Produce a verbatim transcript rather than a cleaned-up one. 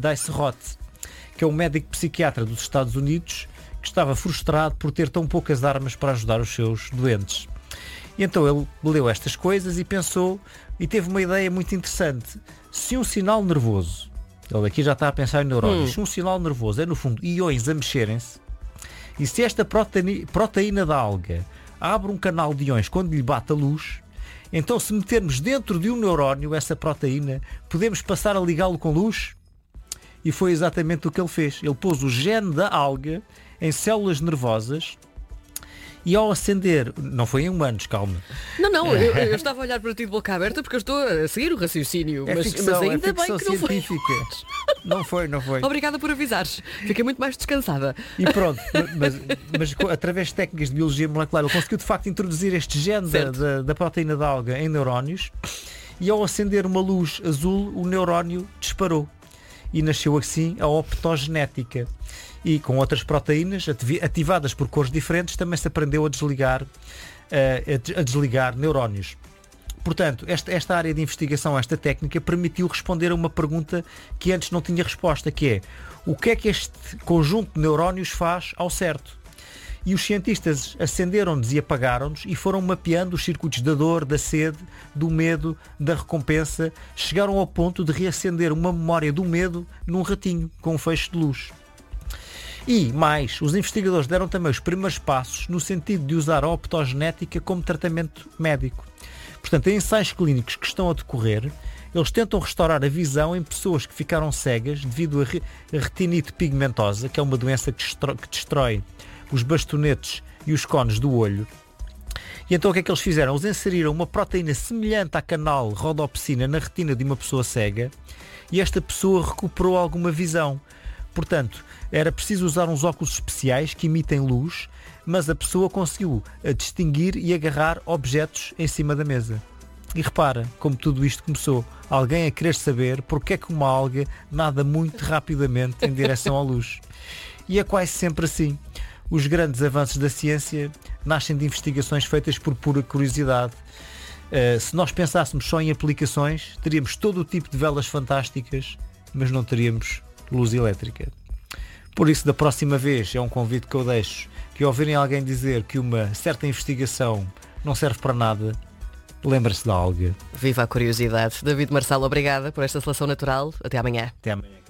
Dice Roth, que é um médico psiquiatra dos Estados Unidos que estava frustrado por ter tão poucas armas para ajudar os seus doentes. E então ele leu estas coisas e pensou, e teve uma ideia muito interessante. Se um sinal nervoso, ele aqui já está a pensar em neurónios, hum. se um sinal nervoso é no fundo íons a mexerem-se, e se esta proteína, proteína da alga abre um canal de íons quando lhe bate a luz, então se metermos dentro de um neurónio essa proteína, podemos passar a ligá-lo com luz? E foi exatamente o que ele fez. Ele pôs o gene da alga em células nervosas e ao acender, não foi em humanos, calma. Não, não, eu, eu estava a olhar para ti de boca aberta porque eu estou a seguir o raciocínio, é mas, ficção, mas ainda é bem que não científica. foi. Não foi, não foi. Obrigada por avisares, fiquei muito mais descansada. E pronto, mas, mas através de técnicas de biologia molecular ele conseguiu de facto introduzir este gene da, da, da proteína da alga em neurónios e ao acender uma luz azul o neurónio disparou. E nasceu assim a optogenética. E com outras proteínas ativadas por cores diferentes também se aprendeu a desligar, uh, a desligar neurónios. Portanto, esta, esta área de investigação, esta técnica, permitiu responder a uma pergunta que antes não tinha resposta, que é: o que é que este conjunto de neurónios faz ao certo? E os cientistas acenderam-nos e apagaram-nos e foram mapeando os circuitos da dor, da sede, do medo, da recompensa. Chegaram ao ponto de reacender uma memória do medo num ratinho, com um feixe de luz. E, mais, os investigadores deram também os primeiros passos no sentido de usar a optogenética como tratamento médico. Portanto, em ensaios clínicos que estão a decorrer, eles tentam restaurar a visão em pessoas que ficaram cegas devido a retinite pigmentosa, que é uma doença que destrói, que destrói os bastonetes e os cones do olho. E então o que é que eles fizeram? Eles inseriram uma proteína semelhante à canal rodopsina na retina de uma pessoa cega e esta pessoa recuperou alguma visão. Portanto, era preciso usar uns óculos especiais que emitem luz, mas a pessoa conseguiu distinguir e agarrar objetos em cima da mesa. E repara como tudo isto começou. Alguém a querer saber porque é que uma alga nada muito rapidamente em direção à luz. E é quase sempre assim. Os grandes avanços da ciência nascem de investigações feitas por pura curiosidade. Uh, se nós pensássemos só em aplicações, teríamos todo o tipo de velas fantásticas, mas não teríamos luz elétrica. Por isso, da próxima vez, é um convite que eu deixo, que ao ouvirem alguém dizer que uma certa investigação não serve para nada, lembre-se da alga. Viva a curiosidade. David Marçal, obrigada por esta seleção natural. Até amanhã. Até amanhã.